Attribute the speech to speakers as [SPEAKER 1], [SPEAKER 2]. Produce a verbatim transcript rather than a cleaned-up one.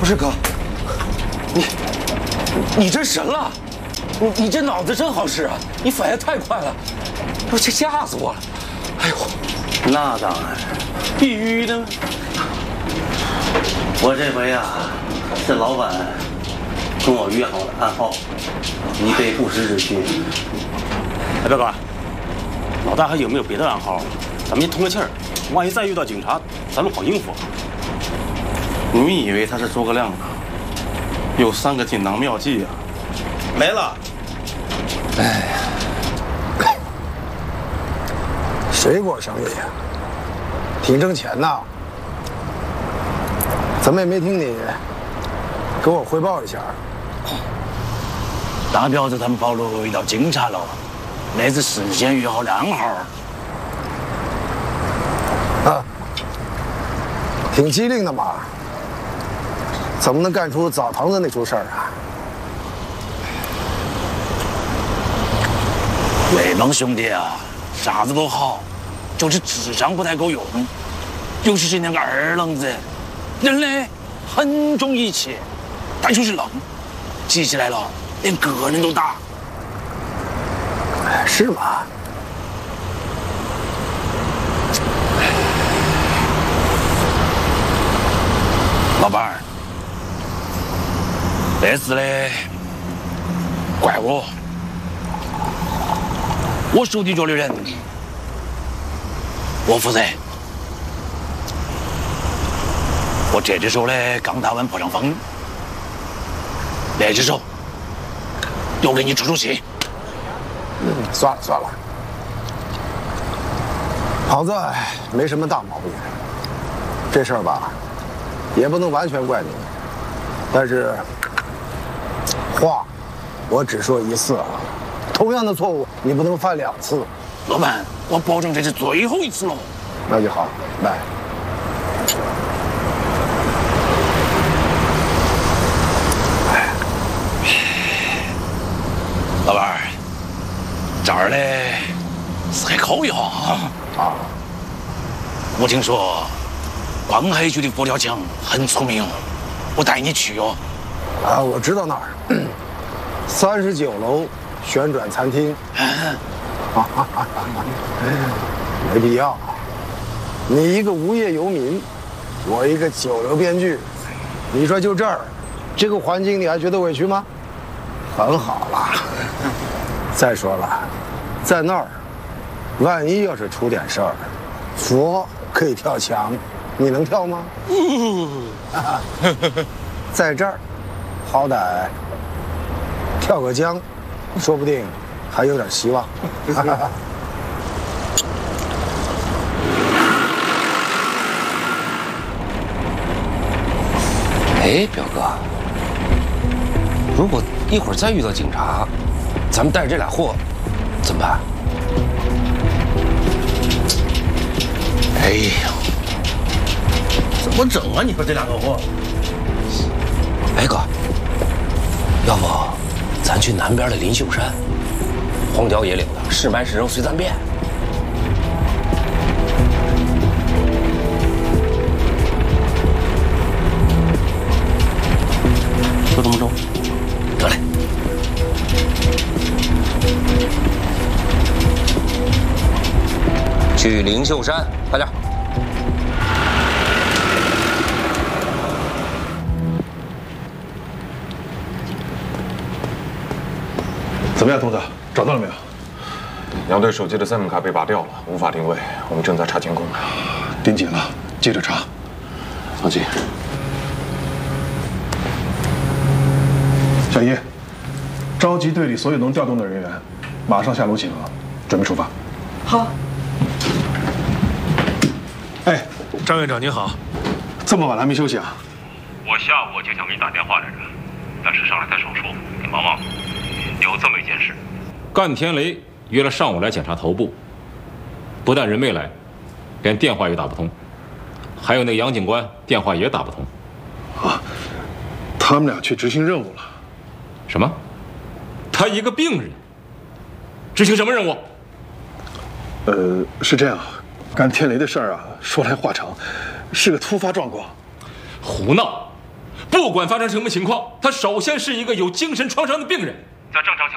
[SPEAKER 1] 是哥，你你真神了，你你这脑子真好使啊！你反应太快了，我这吓死我了！哎呦，
[SPEAKER 2] 那当然，
[SPEAKER 1] 必须的。
[SPEAKER 2] 我这回啊，是老板跟我约好了暗号，以备不时之需。
[SPEAKER 3] 哎，彪哥，老大还有没有别的暗号？咱们先通个气儿，万一再遇到警察，咱们好应付。
[SPEAKER 2] 你以为他是诸葛亮呢？有三个锦囊妙计啊！没了。
[SPEAKER 4] 哎呀，水果生意呀，挺挣钱呐。怎么也没听你跟我汇报一下？
[SPEAKER 5] 大彪子他们跑路遇到警察了，那是事先约好的暗号。
[SPEAKER 4] 啊，挺机灵的嘛。怎么能干出澡堂子那出事儿啊？
[SPEAKER 5] 那帮兄弟啊，啥子都好，就是智商不太够用，尤其是那个二愣子，人呢很重义气，但就是愣，急起来了连个人都打。
[SPEAKER 4] 哎，是吗？
[SPEAKER 5] 老板儿。这次呢，怪我，我手底下的人，我负责。我这只手呢，刚打完破伤风，那只手又给你出出气。
[SPEAKER 4] 嗯，算了算了，好在没什么大毛病。这事儿吧，也不能完全怪你，但是。话，我只说一次啊，同样的错误你不能犯两次。
[SPEAKER 5] 老板，我保证这是最后一次了。
[SPEAKER 4] 那就好，来。
[SPEAKER 5] 哎，老板，这儿呢是海口一哈啊。我听说观海区的佛跳墙很出名，我带你去哦。
[SPEAKER 4] 啊，我知道那儿，三十九楼旋转餐厅。没必要，你一个无业游民，我一个九流编剧，你说就这儿，这个环境你还觉得委屈吗？很好了。再说了，在那儿，万一要是出点事儿，佛可以跳墙，你能跳吗？在这儿。好歹跳个江，说不定还有点希望。
[SPEAKER 6] 哎，表哥，如果一会儿再遇到警察，咱们带着这俩货怎么办？
[SPEAKER 2] 哎呀，怎么整啊？你说这两个货？
[SPEAKER 6] 哎哥。要不，咱去南边的灵秀山，荒郊野岭的，是卖是扔随咱便。
[SPEAKER 2] 就这么着，
[SPEAKER 5] 得嘞。
[SPEAKER 6] 去灵秀山，快点。
[SPEAKER 7] 怎么样，童子，找到了没有？杨队手机的 SIM 卡被拔掉了，无法定位。我们正在查监控。盯紧了，接着查。放心。小姨，召集队里所有能调动的人员，马上下楼集合，准备出发。
[SPEAKER 8] 好。
[SPEAKER 7] 哎，
[SPEAKER 9] 张院长您好，
[SPEAKER 7] 这么晚了还没休息啊？
[SPEAKER 9] 我下午就想给你打电话来着，但是上来台手术，给忙忘了。有这么一件事，干天雷约了上午来检查头部，不但人没来，连电话也打不通，还有那个杨警官电话也打不通。
[SPEAKER 7] 啊，他们俩去执行任务了。
[SPEAKER 9] 什么？他一个病人，执行什么任务？
[SPEAKER 7] 呃，是这样，干天雷的事儿啊，说来话长，是个突发状况。
[SPEAKER 9] 胡闹！ 不管发生什么情况，他首先是一个有精神创伤的病人。在正常情